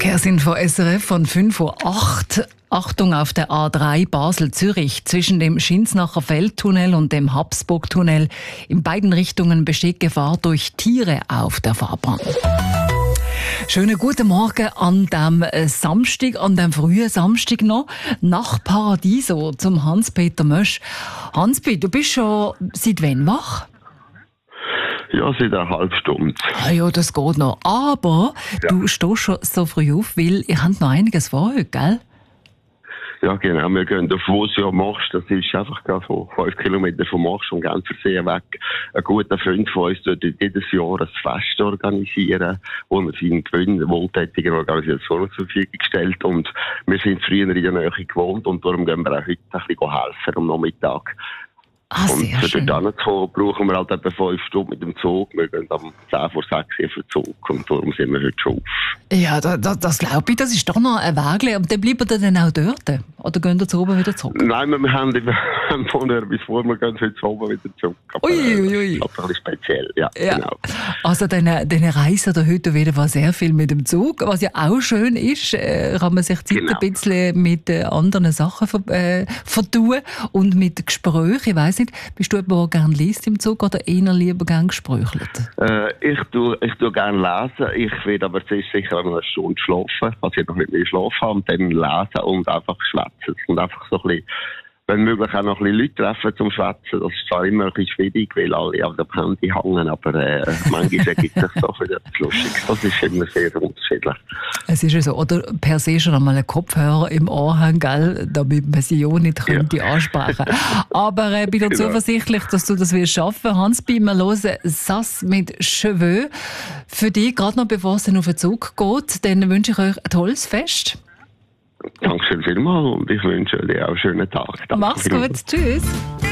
Verkehrsinfo SRF von 5:08 Uhr. Achtung auf der A3 Basel-Zürich zwischen dem Schinsnacher Feldtunnel und dem Habsburgtunnel. In beiden Richtungen besteht Gefahr durch Tiere auf der Fahrbahn. Schönen guten Morgen an dem Samstag, an dem frühen Samstag noch, nach Paradiso zum Hans-Peter Mösch. Hans-Peter, du bist schon seit wann wach? Ja, seit einer halben Stunde. Ah ja, das geht noch. Aber du stehst schon so früh auf, weil ihr habt noch einiges vor heute, gell? Ja, genau. Wir gehen auf Vosio Marsch. Das ist einfach gerade so 5 Kilometer vom Marsch und Genfersee weg. Ein guter Freund von uns tut jedes Jahr ein Fest organisieren, wo wir seinen Gewinn wohltätigen Organisationen zur Verfügung gestellt. Und wir sind früher in der Nähe gewohnt und darum gehen wir auch heute ein bisschen helfen am Nachmittag. Und für dort zu brauchen wir halt etwa 5 Stunden mit dem Zug. Wir gehen am 10 vor 6 Uhr für den Zug und darum sind wir heute schon auf. Ja, das glaube ich, das ist doch noch ein Weg. Aber dann bleibt ihr dann auch dort? Oder gehen ihr zu oben wieder zurück? Nein, wir haben von bis vor, wir gehen heute zu oben wieder zurück. Aber, ui. Das ist ein bisschen speziell, ja. Genau. Also dann reisen da heute wieder sehr viel mit dem Zug. Was ja auch schön ist, kann man sich Zeit ein bisschen mit anderen Sachen vertun und mit Gesprächen. Ich weiss nicht, bist du jemand, der gerne liest im Zug oder eher lieber gerne gesprüchelt? Ich tue gerne lesen. Ich werde aber zuerst sicher eine Stunde schlafen, also ich noch nicht mehr schlafen habe, und dann lesen und einfach schwätzen. Und einfach so ein bisschen, wenn möglich auch noch ein bisschen Leute treffen zum Schwätzen. Das ist zwar immer ein bisschen schwierig, weil alle auf dem Handy hängen, aber manchmal ergibt sich so wieder lustig. Das ist immer sehr unterschiedlich. Es ist ja so, oder per se schon einmal einen Kopfhörer im Ohr haben, gell, damit man sie auch nicht könnte ansprechen. Aber ich bin da zuversichtlich, dass du das wirst schaffen. Hans-Bi, wir hören Sass mit Cheveux. Für dich, gerade noch bevor es dann auf den Zug geht, dann wünsche ich euch ein tolles Fest. Dankeschön vielmals und ich wünsche dir auch einen schönen Tag. Danke. Mach's gut, tschüss.